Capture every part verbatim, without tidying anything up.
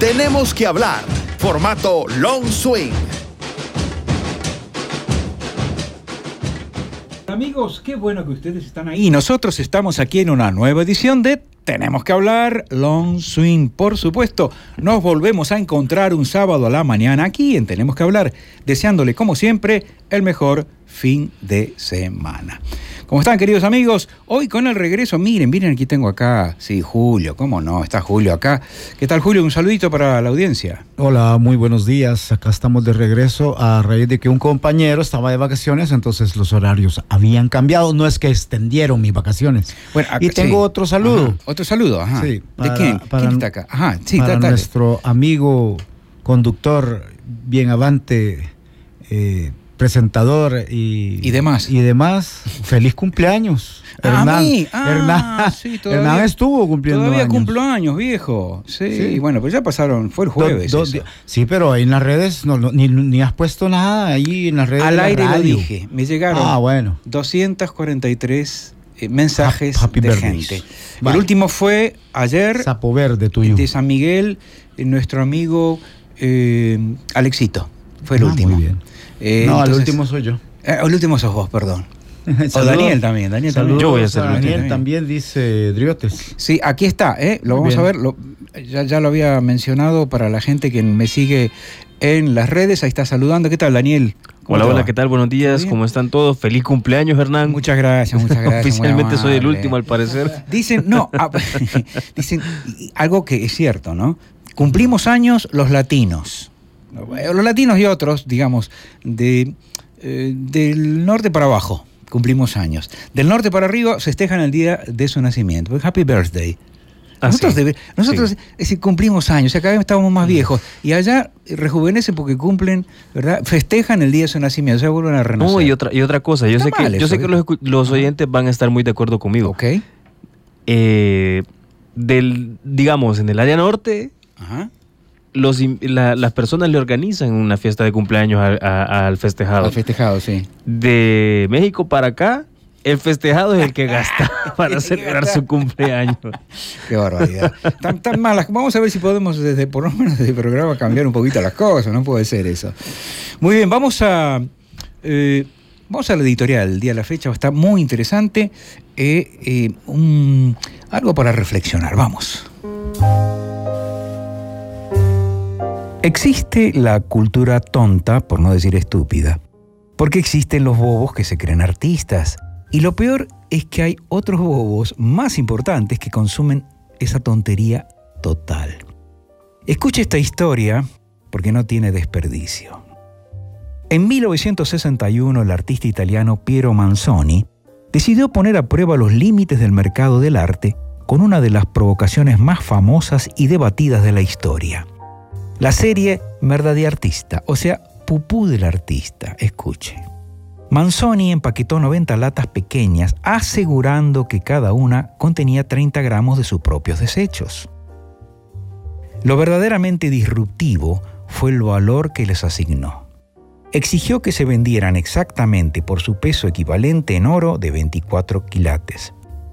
Tenemos que hablar. Formato Long Swing. Amigos, qué bueno que ustedes están ahí. Nosotros estamos aquí en una nueva edición de Tenemos que hablar Long Swing. Por supuesto, nos volvemos a encontrar un sábado a la mañana aquí en Tenemos que hablar, deseándole como siempre el mejor fin de semana. ¿Cómo están, queridos amigos? Hoy con el regreso, miren, miren, aquí tengo acá, sí, Julio, ¿cómo no? Está Julio acá. ¿Qué tal, Julio? Un saludito para la audiencia. Hola, muy buenos días. Acá estamos de regreso a raíz de que un compañero estaba de vacaciones, entonces los horarios habían cambiado. No es que extendieron mis vacaciones. Bueno, acá, y tengo sí. otro saludo. Ajá. Otro saludo, ajá. Sí, para, ¿de quién? Para, ¿Quién está acá? Ajá, sí, para dale. Nuestro amigo conductor, bien avante, eh, presentador y, y demás. Y demás. Feliz cumpleaños. Ah, Hernán, a mí. Ah, Hernán, sí, todavía, Hernán estuvo cumpliendo todavía años. cumplo años, viejo. Sí, sí, bueno, pues ya pasaron, fue el jueves. Do, do, sí, pero ahí en las redes no, no, ni, ni has puesto nada ahí en las redes. Al de aire la lo radio. dije. Me llegaron ah, bueno. doscientos cuarenta y tres eh, mensajes Happy de birthdays. gente. Vale. El último fue ayer. Sapo Verde tuyo. De San Miguel, eh, nuestro amigo eh, Alexito. Fue el ah, último. Muy bien. Eh, no, entonces, el último soy yo. Eh, el último sos vos, perdón. O Daniel también, Daniel también. Yo voy a hacer Daniel Daniel también, también dice Driotes. Sí, aquí está, ¿eh? Lo vamos Bien. a ver. Lo, ya, ya lo había mencionado para la gente que me sigue en las redes. Ahí está saludando. ¿Qué tal, Daniel? Hola, hola, ¿qué tal? Buenos días, ¿cómo están todos? Feliz cumpleaños, Hernán. Muchas gracias, muchas gracias. Oficialmente soy el último, al parecer. Dicen, no, ah, dicen algo que es cierto, ¿no? Cumplimos años los latinos. Los latinos y otros, digamos, de, eh, del norte para abajo. Cumplimos años. Del norte para arriba festejan el día de su nacimiento. Happy birthday. Nosotros, ah, sí. debe, nosotros sí. es decir, cumplimos años, o sea, cada vez estamos más viejos. Y allá rejuvenecen porque cumplen, ¿verdad? Festejan el día de su nacimiento, o sea, vuelven a renacer. No, y otra, y otra cosa, yo Está sé que, eso, yo sé que los, los oyentes van a estar muy de acuerdo conmigo. Ok. Eh, del, digamos, en el área norte, Ajá. Los, la, las personas le organizan una fiesta de cumpleaños al, a, al festejado. Al festejado, sí. De México para acá, el festejado es el que gasta para celebrar su cumpleaños. Qué barbaridad. Tan, tan malas. Vamos a ver si podemos, desde por lo menos desde el programa, cambiar un poquito las cosas. No puede ser eso. Muy bien, vamos a eh, vamos a la editorial. El día de la fecha está muy interesante. Eh, eh, un, algo para reflexionar. Vamos. Existe la cultura tonta, por no decir estúpida, porque existen los bobos que se creen artistas. Y lo peor es que hay otros bobos más importantes que consumen esa tontería total. Escuche esta historia porque no tiene desperdicio. En mil novecientos sesenta y uno, el artista italiano Piero Manzoni decidió poner a prueba los límites del mercado del arte con una de las provocaciones más famosas y debatidas de la historia. La serie Merda di Artista, o sea, Pupú del Artista. Escuche. Manzoni empaquetó noventa latas pequeñas, asegurando que cada una contenía treinta gramos de sus propios desechos. Lo verdaderamente disruptivo fue el valor que les asignó. Exigió que se vendieran exactamente por su peso equivalente en oro de veinticuatro quilates.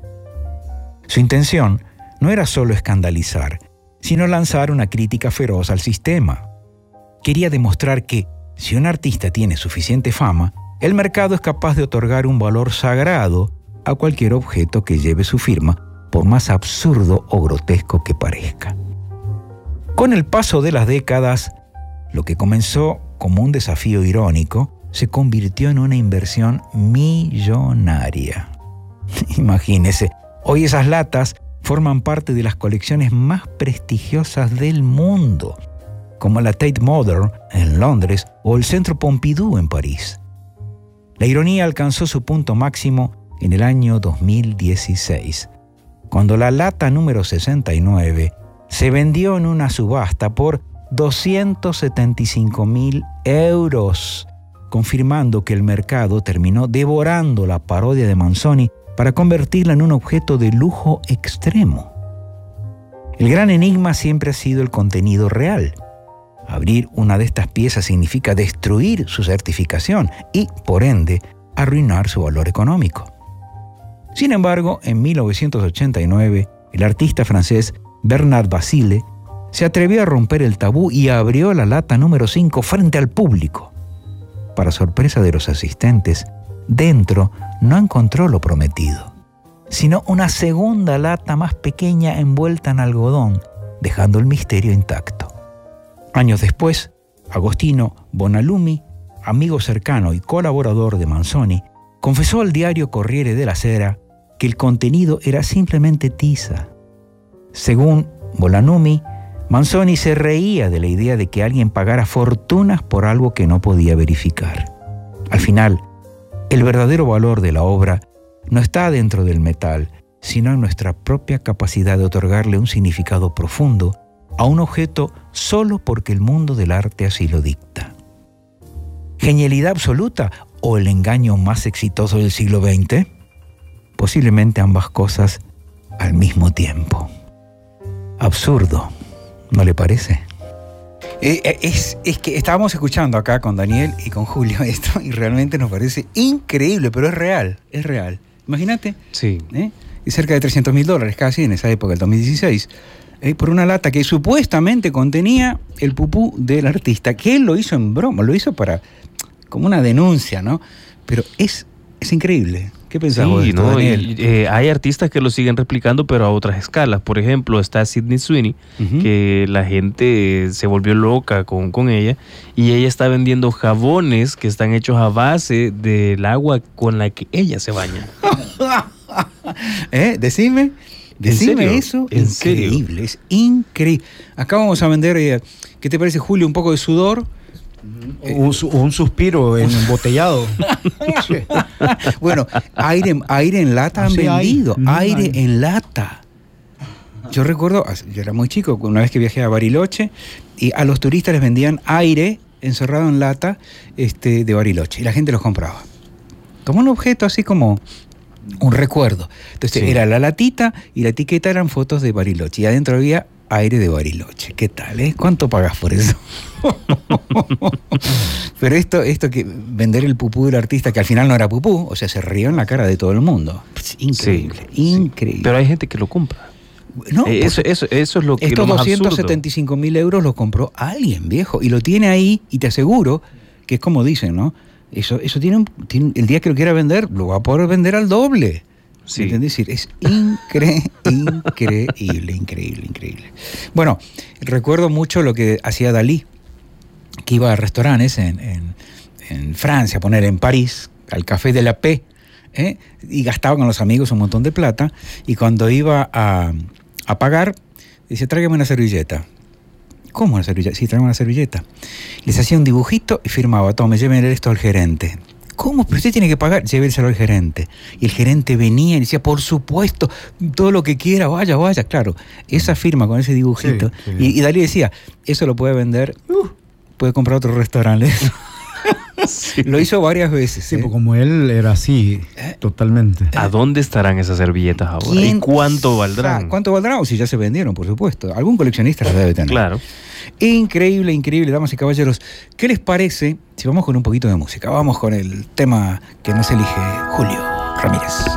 Su intención no era solo escandalizar, sino lanzar una crítica feroz al sistema. Quería demostrar que, si un artista tiene suficiente fama, el mercado es capaz de otorgar un valor sagrado a cualquier objeto que lleve su firma, por más absurdo o grotesco que parezca. Con el paso de las décadas, lo que comenzó como un desafío irónico se convirtió en una inversión millonaria. Imagínese, hoy esas latas forman parte de las colecciones más prestigiosas del mundo, como la Tate Modern en Londres o el Centro Pompidou en París. La ironía alcanzó su punto máximo en el año dos mil dieciséis, cuando la lata número sesenta y nueve se vendió en una subasta por doscientos setenta y cinco mil euros, confirmando que el mercado terminó devorando la parodia de Manzoni para convertirla en un objeto de lujo extremo. El gran enigma siempre ha sido el contenido real. Abrir una de estas piezas significa destruir su certificación y, por ende, arruinar su valor económico. Sin embargo, en mil novecientos ochenta y nueve, el artista francés Bernard Basile se atrevió a romper el tabú y abrió la lata número cinco frente al público. Para sorpresa de los asistentes, dentro no encontró lo prometido, sino una segunda lata más pequeña envuelta en algodón, dejando el misterio intacto. Años después, Agostino Bonalumi, amigo cercano y colaborador de Manzoni, confesó al diario Corriere della Sera que el contenido era simplemente tiza. Según Bonalumi, Manzoni se reía de la idea de que alguien pagara fortunas por algo que no podía verificar. Al final, el verdadero valor de la obra no está dentro del metal, sino en nuestra propia capacidad de otorgarle un significado profundo a un objeto solo porque el mundo del arte así lo dicta. ¿Genialidad absoluta o el engaño más exitoso del siglo veinte? Posiblemente ambas cosas al mismo tiempo. Absurdo, ¿no le parece? Eh, es, es que estábamos escuchando acá con Daniel y con Julio esto y realmente nos parece increíble, pero es real, es real. Imagínate, sí. ¿eh? Y cerca de trescientos mil dólares casi en esa época, el dos mil dieciséis, eh, por una lata que supuestamente contenía el pupú del artista, que él lo hizo en broma, lo hizo para como una denuncia, ¿no? Pero es, es increíble. ¿Qué pensás vos de esto, ¿no? Daniel? Y, eh, hay artistas que lo siguen replicando, pero a otras escalas. Por ejemplo, está Sydney Sweeney, uh-huh. que la gente se volvió loca con, con ella, y ella está vendiendo jabones que están hechos a base del agua con la que ella se baña. ¿Eh? Decime, decime eso. ¿En increíble, serio? Es increíble. Acá vamos a vender, eh, ¿qué te parece, Julio? Un poco de sudor. O un, un suspiro en embotellado. Bueno, aire, aire en lata han Así vendido. hay. Aire hay. en lata. Yo recuerdo, yo era muy chico, una vez que viajé a Bariloche, y a los turistas les vendían aire encerrado en lata este, de Bariloche. Y la gente los compraba. Como un objeto así como un recuerdo. Entonces sí. Era la latita y la etiqueta eran fotos de Bariloche. Y adentro había aire de Bariloche. ¿Qué tal, eh? ¿Cuánto pagas por eso? Pero esto, esto que vender el pupú del artista, que al final no era pupú, o sea, se rió en la cara de todo el mundo. Pues, increíble, sí, increíble. Sí. Pero hay gente que lo compra. No, eh, eso, eso, eso es lo que estos lo más doscientos setenta y cinco mil euros los compró alguien, viejo, y lo tiene ahí, y te aseguro que es como dicen, ¿no? Eso, eso tiene, un, tiene el día que lo quiera vender, lo va a poder vender al doble. Sí. ¿Entendés? Es incre increíble, increíble, increíble. Bueno, recuerdo mucho lo que hacía Dalí, que iba a restaurantes en, en, en Francia, a poner en París, al Café de la Paix, ¿eh? Y gastaba con los amigos un montón de plata, y cuando iba a, a pagar, dice, tráigame una servilleta. ¿Cómo una servilleta? Sí, tráigame una servilleta. Les hacía un dibujito y firmaba, tome, llévenle esto al gerente. ¿Cómo? Pero usted tiene que pagar, lléveselo al gerente. Y el gerente venía y decía, por supuesto, todo lo que quiera, vaya, vaya. Claro, esa firma con ese dibujito. Sí, sí. Y, y Dalí decía, eso lo puede vender, uh, puede comprar otro restaurante. Sí. Lo hizo varias veces. Sí, ¿eh? Pues como él era así, ¿Eh? totalmente. ¿A dónde estarán esas servilletas ahora? ¿Y cuánto valdrán? ¿Cuánto valdrán? O si ya se vendieron, por supuesto. Algún coleccionista las debe tener. Claro. Increíble, increíble, damas y caballeros. ¿Qué les parece si vamos con un poquito de música? Vamos con el tema que nos elige Julio Ramírez.